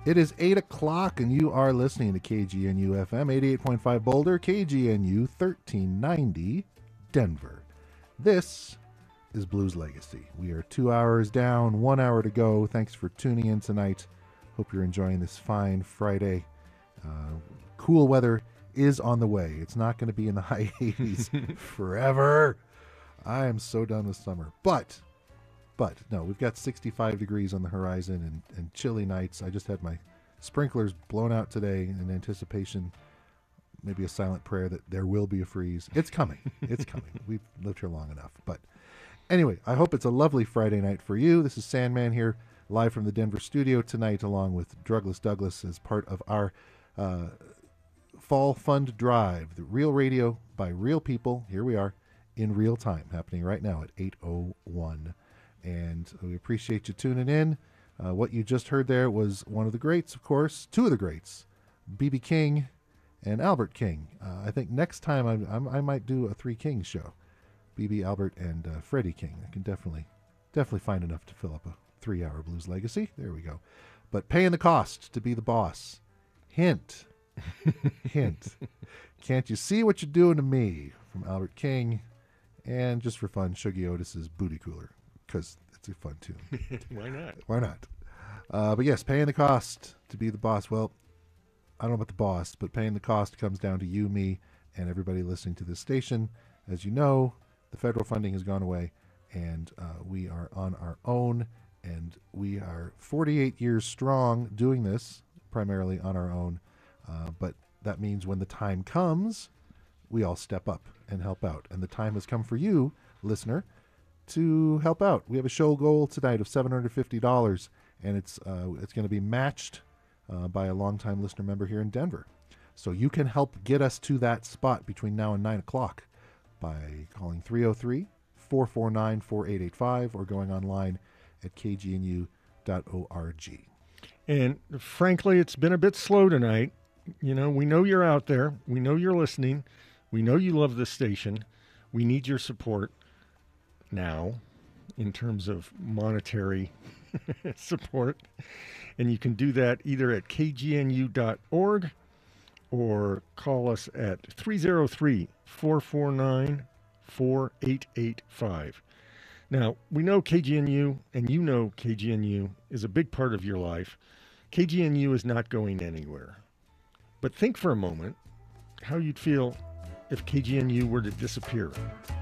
It is 8 o'clock, and you are listening to KGNU FM 88.5 Boulder, KGNU 1390 Denver. This is Blues Legacy. We are 2 hours down, 1 hour to go. Thanks for tuning in tonight. Hope you're enjoying this fine Friday. Cool weather is on the way. It's not going to be in the high 80s forever. I am so done with summer. But no, we've got 65 degrees on the horizon and chilly nights. I just had my sprinklers blown out today in anticipation, maybe a silent prayer that there will be a freeze. It's coming. It's coming. We've lived here long enough. But anyway, I hope it's a lovely Friday night for you. This is Sandman here, live from the Denver studio tonight, along with Drugless Douglas as part of our Fall Fund Drive, the real radio by real people. Here we are in real time, happening right now at 8:01. And we appreciate you tuning in. What you just heard there was one of the greats, of course, two of the greats, B.B. King and Albert King. I think next time I might do a Three Kings show, B.B., Albert, and Freddie King. I can definitely find enough to fill up a 3-hour Blues Legacy. There we go. But paying the cost to be the boss. Hint. Hint. Can't you see what you're doing to me? From Albert King. And just for fun, Shuggy Otis's Booty Cooler. Because it's a fun tune. Why not? Why not? But yes, paying the cost to be the boss. Well, I don't know about the boss, but paying the cost comes down to you, me, and everybody listening to this station. As you know, the federal funding has gone away, and we are on our own, and we are 48 years strong doing this, primarily on our own. But that means when the time comes, we all step up and help out. And the time has come for you, listener, to help out. We have a show goal tonight of $750, and it's going to be matched by a longtime listener member here in Denver. So you can help get us to that spot between now and 9 o'clock by calling 303-449-4885 or going online at kgnu.org. And frankly, it's been a bit slow tonight. You know, we know you're out there. We know you're listening. We know you love this station. We need your support now in terms of monetary support. And you can do that either at kgnu.org or call us at 303-449-4885. Now, we know KGNU, and you know KGNU is a big part of your life. KGNU is not going anywhere. But think for a moment how you'd feel if KGNU were to disappear.